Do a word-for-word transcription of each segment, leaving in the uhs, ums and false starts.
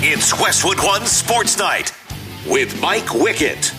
It's Westwood One Sports Night with Mike Wickett.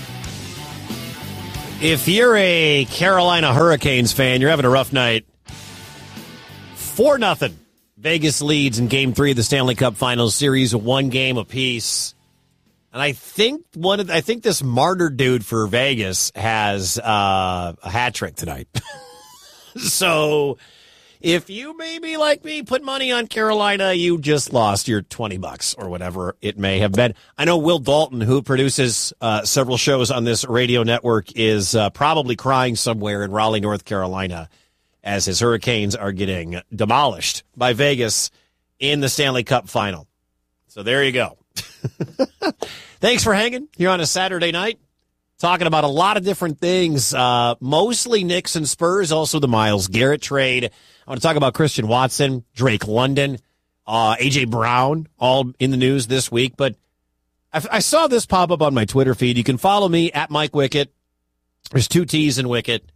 If you're a Carolina Hurricanes fan, you're having a rough night. four nothing. Vegas leads in Game three of the Stanley Cup Finals series, one game apiece. And I think one of, I think this Martyr dude for Vegas has uh, a hat trick tonight. So if you maybe like me put money on Carolina, you just lost your twenty bucks or whatever it may have been. I know Will Dalton, who produces uh, several shows on this radio network, is uh, probably crying somewhere in Raleigh, North Carolina, as his Hurricanes are getting demolished by Vegas in the Stanley Cup Final. So there you go. Thanks for hanging here on a Saturday night, talking about a lot of different things, uh, mostly Knicks and Spurs, also the Myles Garrett trade. I want to talk about Christian Watson, Drake London, uh, A J Brown, all in the news this week. But I, I saw this pop up on my Twitter feed. You can follow me at Mike Wickett. There's two T's in Wickett.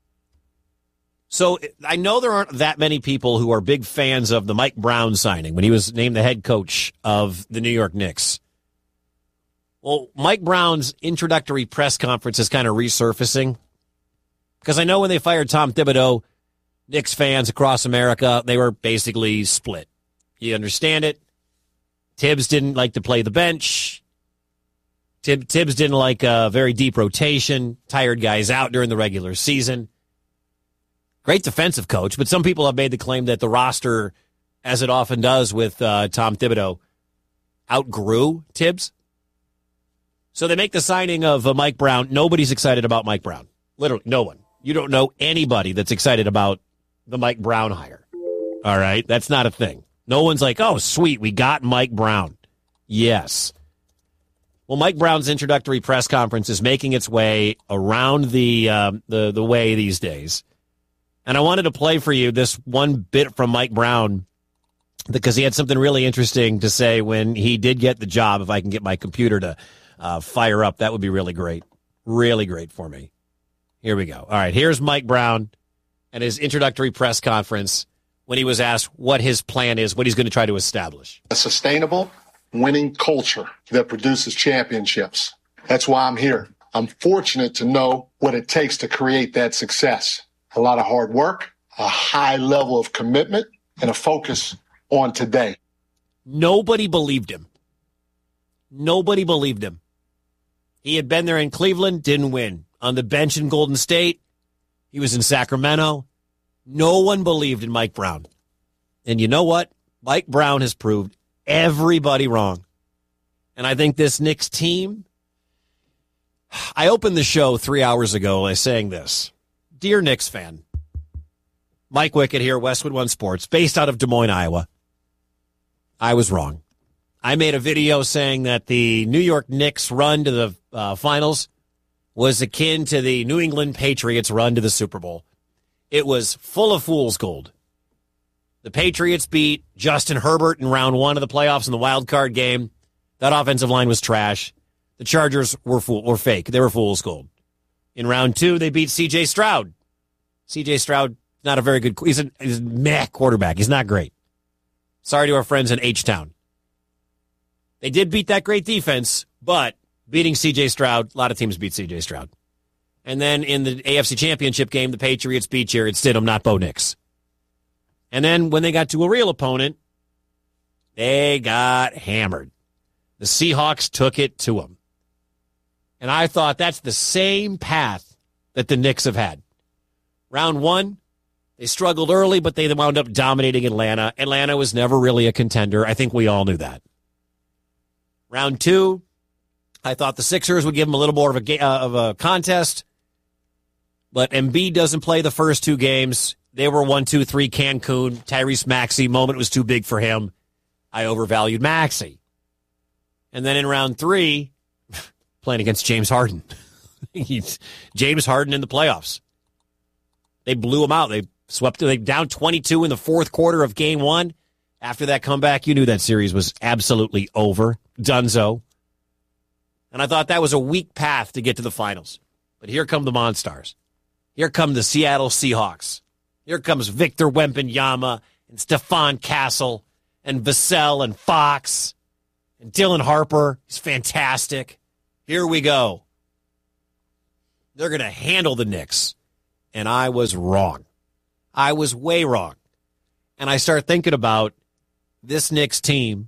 So I know there aren't that many people who are big fans of the Mike Brown signing when he was named the head coach of the New York Knicks. Well, Mike Brown's introductory press conference is kind of resurfacing because I know when they fired Tom Thibodeau, Knicks fans across America, they were basically split. You understand it? Tibbs didn't like to play the bench. Tib- Tibbs didn't like a very deep rotation, tired guys out during the regular season. Great defensive coach, but some people have made the claim that the roster, as it often does with uh, Tom Thibodeau, outgrew Tibbs. So they make the signing of uh, Mike Brown. Nobody's excited about Mike Brown. Literally, no one. You don't know anybody that's excited about the Mike Brown hire. All right? That's not a thing. No one's like, oh, sweet, we got Mike Brown. Yes. Well, Mike Brown's introductory press conference is making its way around the um, the the way these days. And I wanted to play for you this one bit from Mike Brown because he had something really interesting to say when he did get the job. If I can get my computer to uh, fire up, that would be really great. Really great for me. Here we go. All right, here's Mike Brown and his introductory press conference when he was asked what his plan is, what he's going to try to establish. A sustainable, winning culture that produces championships. That's why I'm here. I'm fortunate to know what it takes to create that success. A lot of hard work, a high level of commitment, and a focus on today. Nobody believed him. Nobody believed him. He had been there in Cleveland, didn't win. On the bench in Golden State, he was in Sacramento. No one believed in Mike Brown. And you know what? Mike Brown has proved everybody wrong. And I think this Knicks team, I opened the show three hours ago by saying this. Dear Knicks fan, Mike Wickett here, Westwood One Sports, based out of Des Moines, Iowa. I was wrong. I made a video saying that the New York Knicks run to the uh, finals was akin to the New England Patriots run to the Super Bowl. It was full of fool's gold. The Patriots beat Justin Herbert in round one of the playoffs in the wild card game. That offensive line was trash. The Chargers were fool were fake. They were fool's gold. In round two, they beat C J Stroud. C J Stroud, not a very good, he's a, he's a meh quarterback. He's not great. Sorry to our friends in H-Town. They did beat that great defense, but beating C J Stroud, a lot of teams beat C J Stroud. And then in the A F C Championship game, the Patriots beat Jared Stidham, not Bo Nix. And then when they got to a real opponent, they got hammered. The Seahawks took it to them. And I thought that's the same path that the Knicks have had. Round one, they struggled early, but they wound up dominating Atlanta. Atlanta was never really a contender. I think we all knew that. Round two, I thought the Sixers would give them a little more of a, uh, of a contest. But Embiid doesn't play the first two games. They were one, two, three, Cancun. Tyrese Maxey, moment was too big for him. I overvalued Maxey. And then in round three, playing against James Harden. He's James Harden in the playoffs. They blew him out. They swept they down twenty-two in the fourth quarter of game one. After that comeback, you knew that series was absolutely over. Dunzo. And I thought that was a weak path to get to the finals. But here come the Monstars. Here come the Seattle Seahawks. Here comes Victor Wembanyama and Stephon Castle and Vassell and Fox And Dylan Harper is fantastic. Here we go. They're going to handle the Knicks. And I was wrong. I was way wrong. And I start thinking about this Knicks team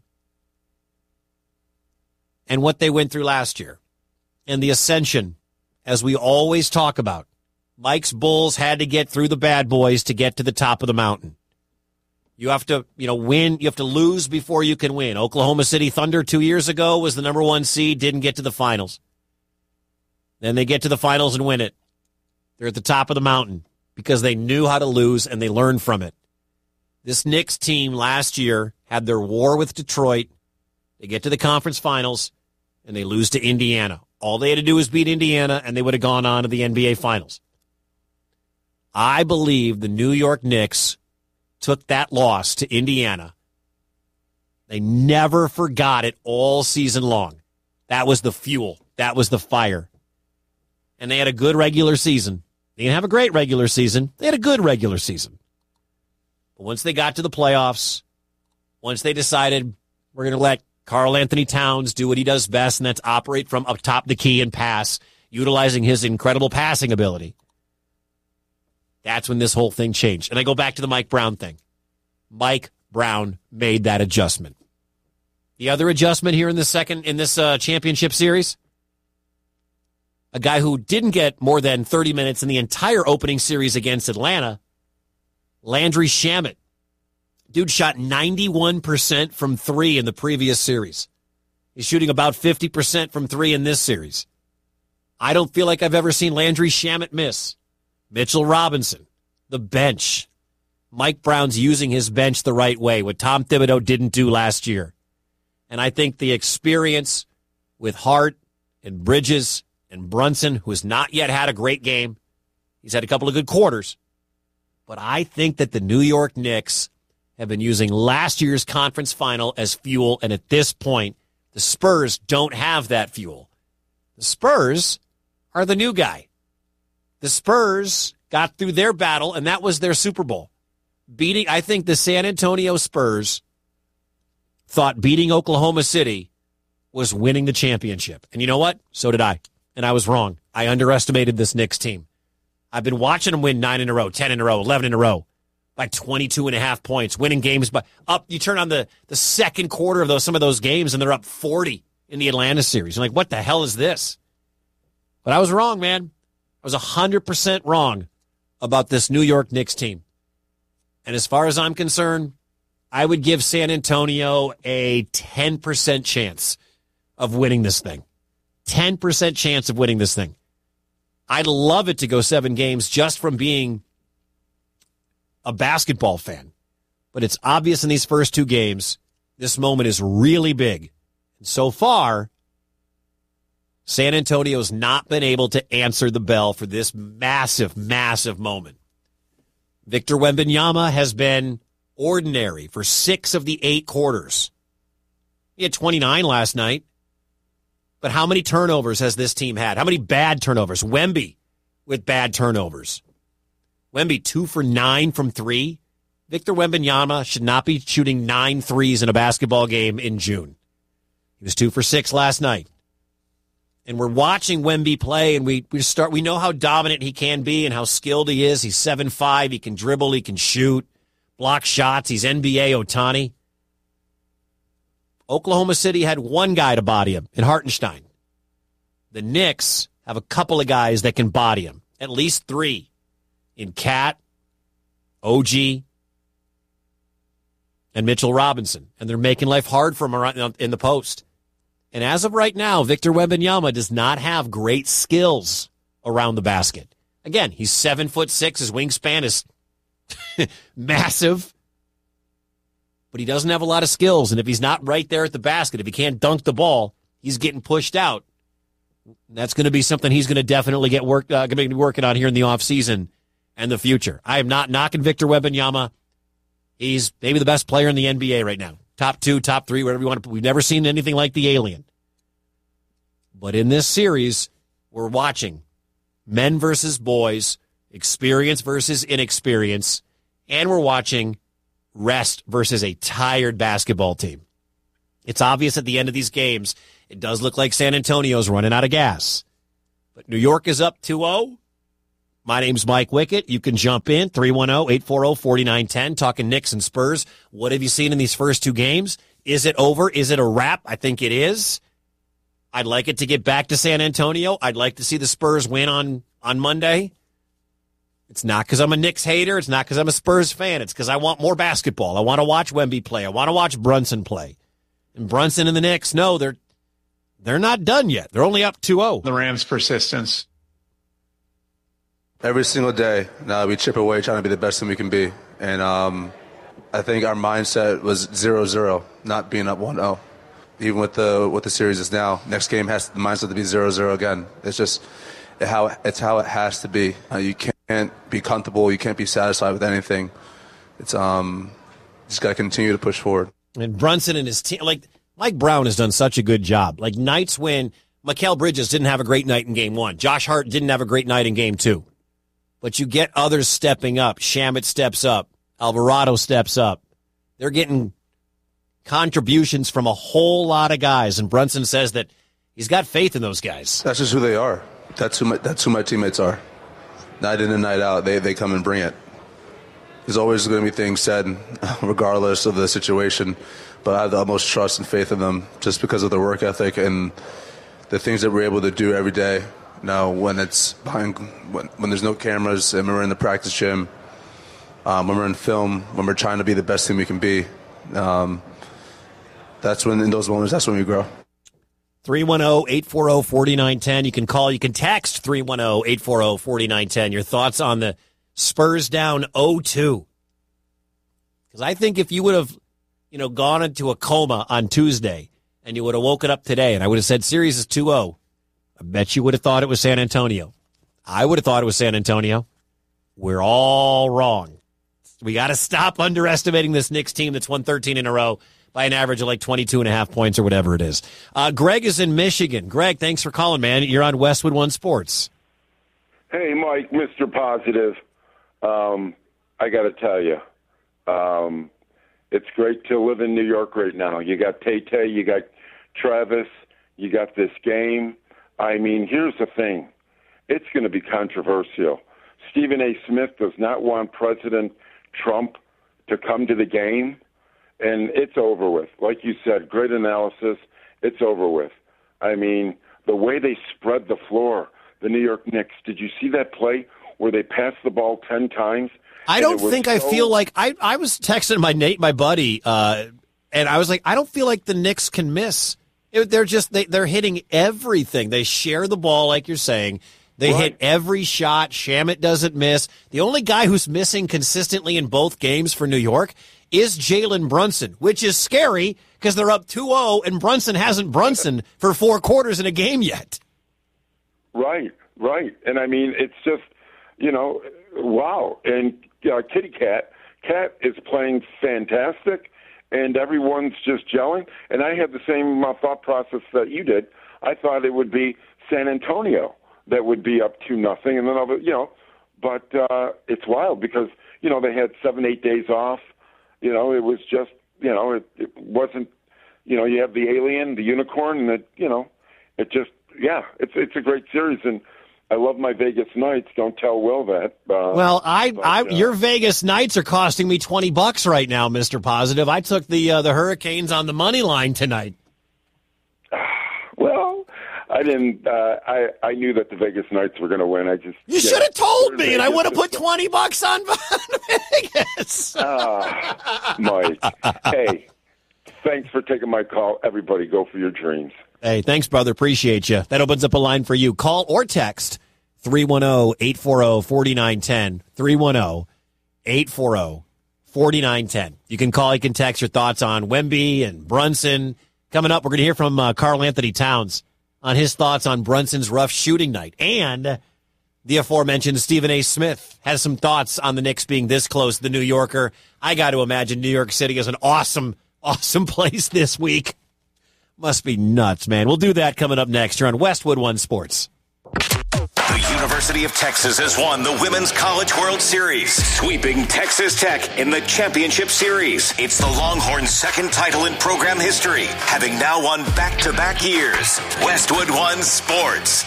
and what they went through last year and the ascension, as we always talk about. Mike's Bulls had to get through the bad boys to get to the top of the mountain. You have to, you know, win. You have to lose before you can win. Oklahoma City Thunder two years ago was the number one seed, didn't get to the finals. Then they get to the finals and win it. They're at the top of the mountain because they knew how to lose and they learned from it. This Knicks team last year had their war with Detroit. They get to the conference finals and they lose to Indiana. All they had to do was beat Indiana and they would have gone on to the N B A finals. I believe the New York Knicks took that loss to Indiana. They never forgot it all season long. That was the fuel. That was the fire. And they had a good regular season. They didn't have a great regular season. They had a good regular season. But once they got to the playoffs, once they decided we're going to let Karl Anthony Towns do what he does best, and that's operate from up top the key and pass, utilizing his incredible passing ability, that's when this whole thing changed. And I go back to the Mike Brown thing. Mike Brown made that adjustment. The other adjustment here in this second, in this uh, championship series, a guy who didn't get more than thirty minutes in the entire opening series against Atlanta, Landry Shamet. Dude shot ninety-one percent from three in the previous series. He's shooting about fifty percent from three in this series. I don't feel like I've ever seen Landry Shamet miss. Mitchell Robinson, the bench. Mike Brown's using his bench the right way, what Tom Thibodeau didn't do last year. And I think the experience with Hart and Bridges and Brunson, who has not yet had a great game, he's had a couple of good quarters, but I think that the New York Knicks have been using last year's conference final as fuel, and at this point, the Spurs don't have that fuel. The Spurs are the new guy. The Spurs got through their battle, and that was their Super Bowl. Beating, I think the San Antonio Spurs thought beating Oklahoma City was winning the championship. And you know what? So did I. And I was wrong. I underestimated this Knicks team. I've been watching them win nine in a row, ten in a row, eleven in a row by twenty-two and a half points, winning games by up. You turn on the, the second quarter of those some of those games, and they're up forty in the Atlanta series. I'm like, what the hell is this? But I was wrong, man. I was one hundred percent wrong about this New York Knicks team. And as far as I'm concerned, I would give San Antonio a ten percent chance of winning this thing. ten percent chance of winning this thing. I'd love it to go seven games just from being a basketball fan. But it's obvious in these first two games, this moment is really big. And so far, San Antonio's not been able to answer the bell for this massive, massive moment. Victor Wembanyama has been ordinary for six of the eight quarters. He had twenty-nine last night. But how many turnovers has this team had? How many bad turnovers? Wemby with bad turnovers. Wemby two for nine from three. Victor Wembanyama should not be shooting nine threes in a basketball game in June. He was two for six last night. And we're watching Wemby play, and we, we start. We know how dominant he can be and how skilled he is. He's seven five. He can dribble. He can shoot, block shots. He's N B A Ohtani. Oklahoma City had one guy to body him in Hartenstein. The Knicks have a couple of guys that can body him, at least three, in Cat, O G, and Mitchell Robinson. And they're making life hard for him around in the post. And as of right now, Victor Wembanyama does not have great skills around the basket. Again, he's seven foot six. His wingspan is massive. But he doesn't have a lot of skills. And if he's not right there at the basket, if he can't dunk the ball, he's getting pushed out. That's going to be something he's going to definitely get work, uh, going to be working on here in the offseason and the future. I am not knocking Victor Wembanyama. He's maybe the best player in the N B A right now. Top two, top three, whatever you want to put. We've never seen anything like the alien. But in this series, we're watching men versus boys, experience versus inexperience, and we're watching rest versus a tired basketball team. It's obvious at the end of these games, it does look like San Antonio's running out of gas. But New York is up two oh. My name's Mike Wickett. You can jump in, three one zero, eight four zero, four nine one zero, talking Knicks and Spurs. What have you seen in these first two games? Is it over? Is it a wrap? I think it is. I'd like it to get back to San Antonio. I'd like to see the Spurs win on, on Monday. It's not because I'm a Knicks hater. It's not because I'm a Spurs fan. It's because I want more basketball. I want to watch Wemby play. I want to watch Brunson play. And Brunson and the Knicks, no, they're they're not done yet. They're only up two oh. The Rams' persistence. Every single day, now we chip away trying to be the best thing we can be. And um, I think our mindset was zero zero, not being up one oh. Even with the what the series is now, next game has the mindset to be zero zero again. It's just how it's how it has to be. Uh, you can't be comfortable. You can't be satisfied with anything. It's um, just got to continue to push forward. And Brunson and his team, like Mike Brown has done such a good job. Like nights when Mikal Bridges didn't have a great night in game one, Josh Hart didn't have a great night in game two. But you get others stepping up. Shamet steps up. Alvarado steps up. They're getting contributions from a whole lot of guys, and Brunson says that he's got faith in those guys. That's just who they are. That's who my, that's who my teammates are. Night in and night out, they, they come and bring it. There's always going to be things said, regardless of the situation, but I have the utmost trust and faith in them just because of their work ethic and the things that we're able to do every day. Now, when it's behind, when, when there's no cameras and we're in the practice gym, um, when we're in film, when we're trying to be the best thing we can be, um, that's when, in those moments, that's when we grow. three one zero, eight four zero, four nine one zero. You can call, you can text three one zero, eight four zero, four nine one zero. Your thoughts on the Spurs down oh two. Because I think if you would have, you know, gone into a coma on Tuesday and you would have woken up today and I would have said series is two oh, I bet you would have thought it was San Antonio. I would have thought it was San Antonio. We're all wrong. We got to stop underestimating this Knicks team that's won thirteen in a row by an average of like twenty-two and a half points or whatever it is. Uh, Greg is in Michigan. Greg, thanks for calling, man. You're on Westwood One Sports. Hey, Mike, Mister Positive. Um, I got to tell you, um, it's great to live in New York right now. You got Tay-Tay, you got Travis, you got this game. I mean, here's the thing. It's going to be controversial. Stephen A. Smith does not want President Trump to come to the game, and it's over with. Like you said, great analysis. It's over with. I mean, the way they spread the floor, the New York Knicks, did you see that play where they passed the ball ten times? I don't think so... I feel like I, I was texting my Nate, my buddy, uh, and I was like, I don't feel like the Knicks can miss. It, they're just they, they're hitting everything. They share the ball, like you're saying. They right. hit every shot. Shamet doesn't miss. The only guy who's missing consistently in both games for New York is Jalen Brunson, which is scary because they're up two oh and Brunson hasn't Brunson for four quarters in a game yet. Right, right. And I mean, it's just, you know, wow. And uh, Kitty Cat, Cat is playing fantastic, and everyone's just gelling. And I had the same uh, thought process that you did. I thought it would be San Antonio that would be up two nothing, and then I'll, you know, but uh, it's wild because you know they had seven, eight days off. You know, it was just, you know, it, it wasn't, you know, you have the alien, the unicorn, and it, you know, it just, yeah, it's it's a great series, and I love my Vegas Knights. Don't tell Will that. Uh, well, I, but, I, uh, your Vegas Knights are costing me twenty bucks right now, Mister Positive. I took the uh, the Hurricanes on the money line tonight. Well, I didn't. Uh, I I knew that the Vegas Knights were going to win. I just you should have told me, and I would have put twenty bucks on Vegas. uh, Mike, hey, thanks for taking my call. Everybody, go for your dreams. Hey, thanks, brother. Appreciate you. That opens up a line for you. Call or text three one zero, eight four zero, four nine one zero. three one zero, eight four zero, four nine one zero. You can call. You can text your thoughts on Wemby and Brunson. Coming up, we're going to hear from uh, Karl Anthony Towns on his thoughts on Brunson's rough shooting night. And the aforementioned Stephen A. Smith has some thoughts on the Knicks being this close to the New Yorker. I got to imagine New York City is an awesome, awesome place this week. Must be nuts, man. We'll do that coming up next. You're on Westwood One Sports. The University of Texas has won the Women's College World Series, sweeping Texas Tech in the Championship Series. It's the Longhorns' second title in program history, having now won back-to-back years. Westwood One Sports.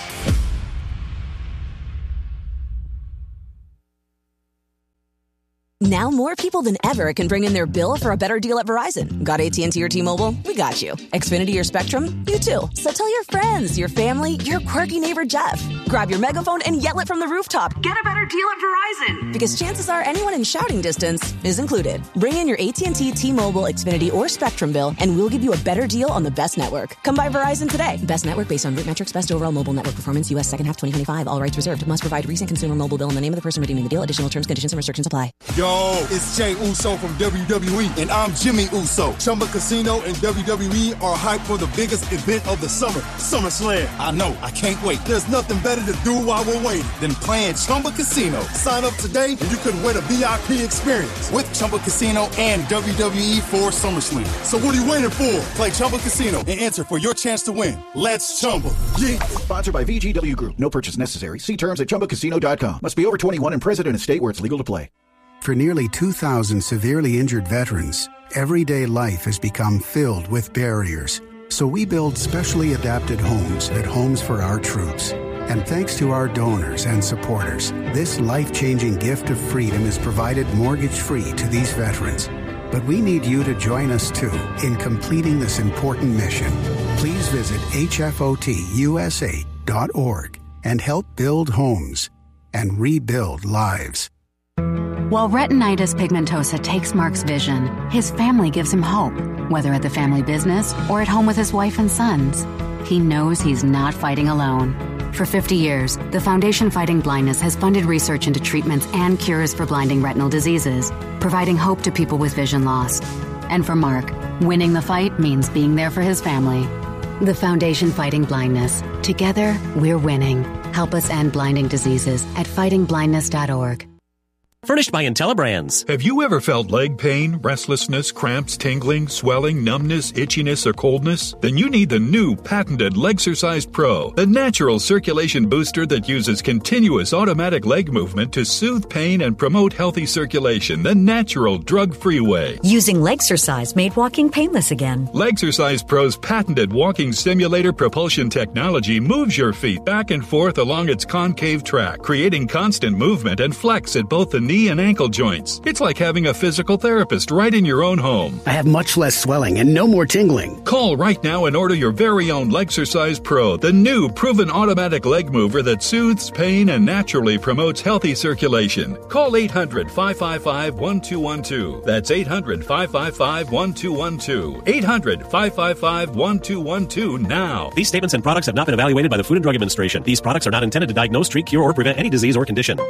Now more people than ever can bring in their bill for a better deal at Verizon. Got A T and T or T-Mobile? We got you. Xfinity or Spectrum? You too. So tell your friends, your family, your quirky neighbor Jeff. Grab your megaphone and yell it from the rooftop. Get a better deal at Verizon. Because chances are anyone in shouting distance is included. Bring in your A T and T, T-Mobile, Xfinity, or Spectrum bill, and we'll give you a better deal on the best network. Come by Verizon today. Best network based on root metrics, best overall mobile network performance, U S second half twenty twenty-five. All rights reserved. Must provide recent consumer mobile bill and the name of the person redeeming the deal. Additional terms, conditions, and restrictions apply. Yo, it's Jay Uso from W W E, and I'm Jimmy Uso. Chumba Casino and W W E are hyped for the biggest event of the summer, SummerSlam. I know, I can't wait. There's nothing better to do while we're waiting than playing Chumba Casino. Sign up today and you could win a V I P experience with Chumba Casino and W W E for SummerSlam. So what are you waiting for? Play Chumba Casino and enter for your chance to win. Let's Chumba. Yeah. Sponsored by V G W Group. No purchase necessary. See terms at chumba casino dot com. Must be over twenty-one and present in a state where it's legal to play. For nearly two thousand severely injured veterans, everyday life has become filled with barriers. So we build specially adapted homes at Homes for Our Troops. And thanks to our donors and supporters, this life-changing gift of freedom is provided mortgage-free to these veterans. But we need you to join us, too, in completing this important mission. Please visit H F O T U S A dot org and help build homes and rebuild lives. While retinitis pigmentosa takes Mark's vision, his family gives him hope, whether at the family business or at home with his wife and sons. He knows he's not fighting alone. For fifty years, the Foundation Fighting Blindness has funded research into treatments and cures for blinding retinal diseases, providing hope to people with vision loss. And for Mark, winning the fight means being there for his family. The Foundation Fighting Blindness. Together, we're winning. Help us end blinding diseases at fighting blindness dot org. Furnished by IntelliBrands. Have you ever felt leg pain, restlessness, cramps, tingling, swelling, numbness, itchiness, or coldness? Then you need the new patented Legsercise Pro, the natural circulation booster that uses continuous automatic leg movement to soothe pain and promote healthy circulation the natural, drug-free way. Using Legsercise made walking painless again. Legsercise Pro's patented walking stimulator propulsion technology moves your feet back and forth along its concave track, creating constant movement and flex at both the knee and ankle joints. It's like having a physical therapist right in your own home. I have much less swelling and no more tingling. Call right now and order your very own Legsercise Pro, the new proven automatic leg mover that soothes pain and naturally promotes healthy circulation. Call eight hundred, five five five, one two one two. That's eight hundred, five five five, one two one two. eight hundred, five five five, one two one two now. These statements and products have not been evaluated by the Food and Drug Administration. These products are not intended to diagnose, treat, cure, or prevent any disease or condition.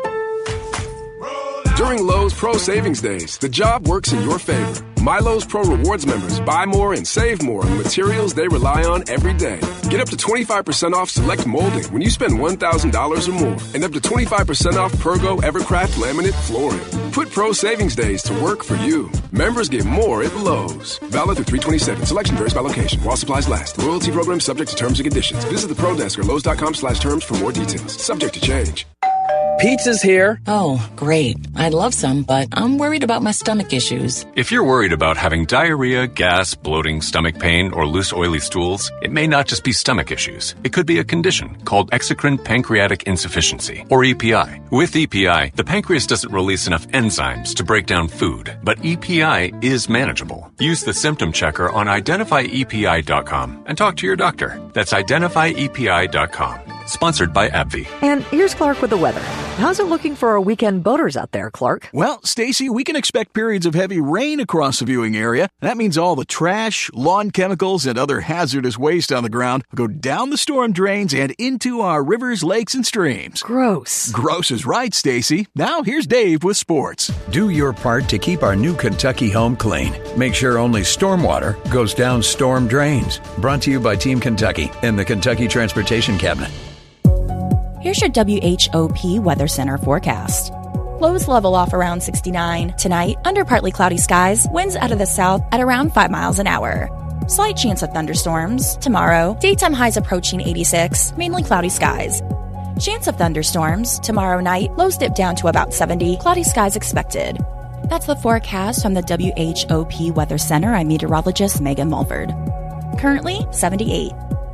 During Lowe's Pro Savings Days, the job works in your favor. My Lowe's Pro Rewards members buy more and save more on materials they rely on every day. Get up to twenty-five percent off select molding when you spend one thousand dollars or more, and up to twenty-five percent off Pergo Evercraft laminate flooring. Put Pro Savings Days to work for you. Members get more at Lowe's. Valid through three twenty-seven. Selection varies by location. While supplies last. Loyalty program subject to terms and conditions. Visit the Pro Desk or Lowe's.com slash terms for more details. Subject to change. Pizza's here. Oh, great. I'd love some, but I'm worried about my stomach issues. If you're worried about having diarrhea, gas, bloating, stomach pain, or loose oily stools, it may not just be stomach issues. It could be a condition called exocrine pancreatic insufficiency, or E P I. With E P I, the pancreas doesn't release enough enzymes to break down food, but E P I is manageable. Use the symptom checker on identify E P I dot com and talk to your doctor. That's identify E P I dot com. Sponsored by AbbVie. And here's Clark with the weather. How's it looking for our weekend boaters out there, Clark? Well, Stacy, we can expect periods of heavy rain across the viewing area. That means all the trash, lawn chemicals, and other hazardous waste on the ground will go down the storm drains and into our rivers, lakes, and streams. Gross. Gross is right, Stacy. Now here's Dave with sports. Do your part to keep our new Kentucky home clean. Make sure only stormwater goes down storm drains. Brought to you by Team Kentucky and the Kentucky Transportation Cabinet. Here's your W H O P Weather Center forecast. Lows level off around sixty-nine. Tonight, under partly cloudy skies, winds out of the south at around five miles an hour. Slight chance of thunderstorms. Tomorrow, daytime highs approaching eighty-six, mainly cloudy skies. Chance of thunderstorms. Tomorrow night, lows dip down to about seventy. Cloudy skies expected. That's the forecast from the W H O P Weather Center. I'm meteorologist Megan Mulford. Currently, seventy-eight.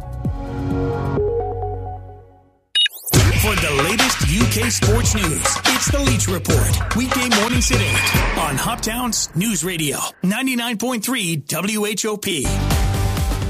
For the latest U K sports news, it's the Leach Report. Weekday mornings at eight on Hoptown's News Radio, ninety-nine point three W H O P.